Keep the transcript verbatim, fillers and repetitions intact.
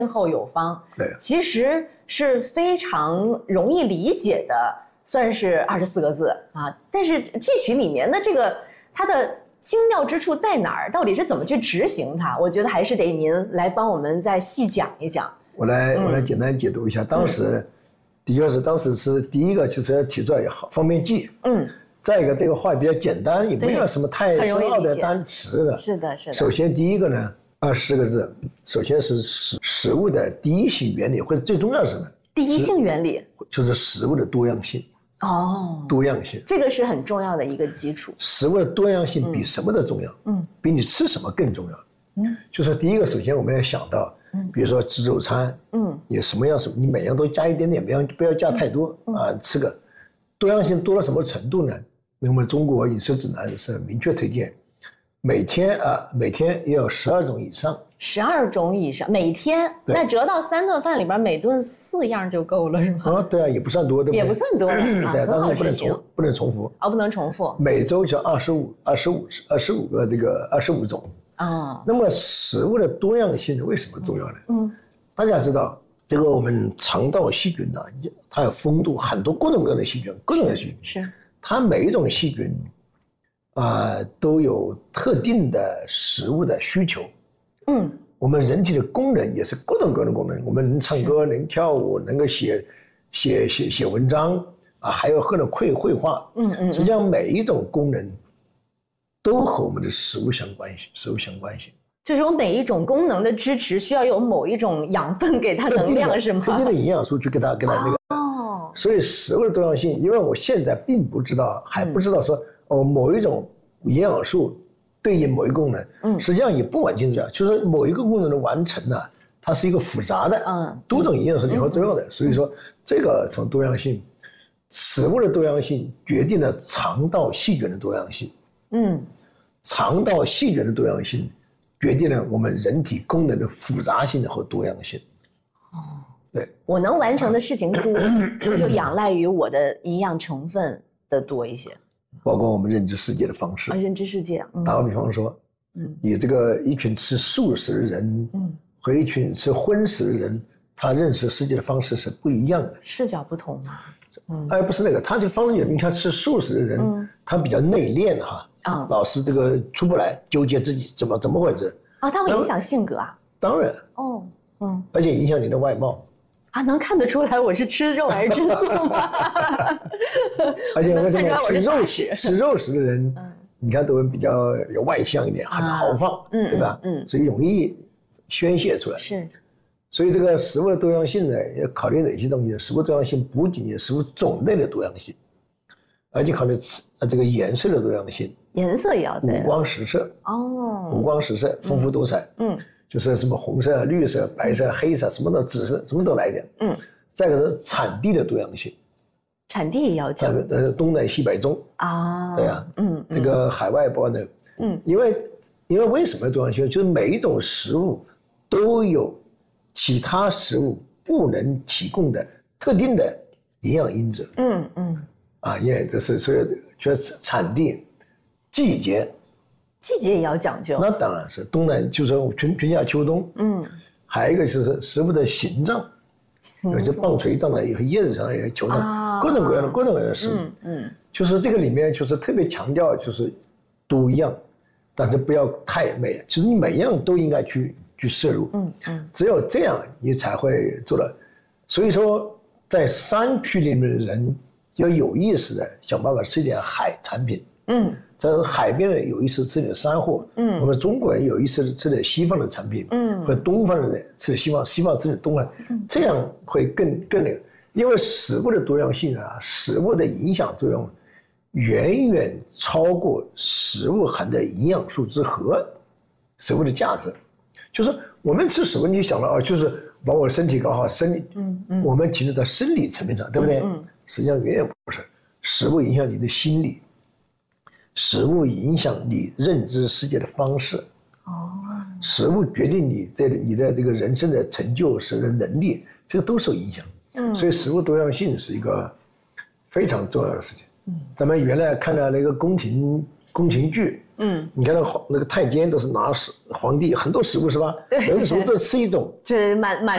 后有方， 对， 其实是非常容易理解的，算是二十四个字啊。但是这曲里面的这个它的精妙之处在哪儿？到底是怎么去执行它？我觉得还是得您来帮我们再细讲一讲。 我来，我来简单解读一下。嗯、当时，的确是当时是第一个，就是要提出来好方便记。嗯。再一个，这个话比较简单，也没有什么太深奥的单词的。 是的，是的。 首先，第一个呢，二十四个字，首先是食食物的第一性原理，或者最重要是什么？ 第一性原理就是食物的多样性。 哦， 多样性， 这个是很重要的一个基础。 食物的多样性比什么都重要，嗯，比你吃什么更重要。嗯，就说第一个，首先我们要想到，嗯，比如说自助餐，嗯，你什么样什么，你每样都加一点点，不要不要加太多、嗯、啊。吃个多样性多到什么程度呢？那么中国饮食指南是明确推荐，每天啊每天也有十二种以上。 十二种以上，每天那折到三顿饭里边，每顿四样就够了，是吗？ 啊，对啊，也不算多，对不对？ 也不算多， 对，但是不能重不能重复， 哦，不能重复。 每周就二十五、二十五、二十五个这个二十五种啊。那么食物的多样性为什么重要呢？嗯，大家知道这个我们肠道细菌呢，它有丰度，很多各种各样的细菌，各种各样的细菌是它每一种细菌啊、呃、都有特定的食物的需求。嗯，我们人体的功能也是各种各样的功能，我们能唱歌，能跳舞，能够写写写写文章啊，还有各种绘绘画。嗯嗯，实际上每一种功能都和我们的食物相关性，食物相关性。 就是我每一种功能的支持，需要有某一种养分给它能量，是吗？ 特定的营养素去给它给它那个。哦。所以食物的多样性，因为我现在并不知道，还不知道说、嗯、哦某一种营养素对应某一个功能，嗯，实际上也不完全是这样，就是某一个功能的完成呢、啊，它是一个复杂的，嗯，多种营养素联合作用的，嗯、所以说这个从多样性，食物的多样性决定了肠道细菌的多样性，嗯，肠道细菌的多样性决定了我们人体功能的复杂性和多样性。哦，对， 我能完成的事情多，就仰赖于我的营养成分的多一些。 包括我们认知世界的方式， 啊，认知世界。嗯、 打个比方说，嗯，你这个一群吃素食的人，嗯，和一群吃荤食的人，他认识世界的方式是不一样的， 视角不同嘛。 嗯，哎，不是那个，他这个方式也，你看吃素食的人，嗯、他比较内敛哈，啊，老是这个出不来，纠结自己怎么怎么回事。 啊，它会影响性格啊？ 当然。哦，嗯，而且影响你的外貌。 啊，能看得出来我是吃肉还是吃素吗？ 而且为什么吃肉食吃肉食的人，嗯、你看都会比较有外向一点，很豪放，啊、对吧？嗯，所以容易宣泄出来。是，所以这个食物的多样性呢，要考虑哪些东西？食物多样性不仅仅食物种类的多样性，而且考虑这个颜色的多样性。 颜色也要在。 五光十色。哦。五光十色，丰富多彩。嗯。就是什么红色、绿色、白色、黑色，什么的紫色，什么都来一点。嗯，再一个是产地的多样性， 产地也要讲。 呃，东南西北中啊，对啊，嗯，这个海外包的，嗯，因为因为为什么多样性？就是每一种食物都有其他食物不能提供的特定的营养因子。嗯嗯，啊，因为这是所以就是产地、季节。 季节也要讲究， 那当然是东南，就是春春夏秋冬。嗯，还有一个就是食物的形状，有些棒槌状的，有些叶子上，有些球状，啊、各种各样的各种各样的食物。嗯嗯，就是这个里面就是特别强调就是多样，但是不要太美，其实你每样都应该去去摄入。嗯嗯，只有这样你才会做到。所以说，在山区里面的人要有意识的想办法吃一点海产品。嗯。在海边人有意识吃点山货，嗯，我们中国人有意识吃点西方的产品，嗯，和东方人吃西方，西方吃点东方，嗯，这样会更更那个，因为食物的多样性啊，食物的影响作用远远超过食物含的营养素之和食物的价值。就是我们吃食物，你想了啊，就是把我的身体搞好，身体，嗯嗯，我们停留在生理层面上，对不对？嗯，实际上远远不是，食物影响你的心理。食物影响你认知世界的方式，哦，食物决定你在你的这个人生的成就、是的能力，这个都受影响。嗯，所以食物多样性是一个非常重要的事情。嗯，咱们原来看到那个宫廷宫廷剧，嗯，你看到那个太监都是拿食皇帝很多食物是吧？对，有的时候就吃一种， 这满满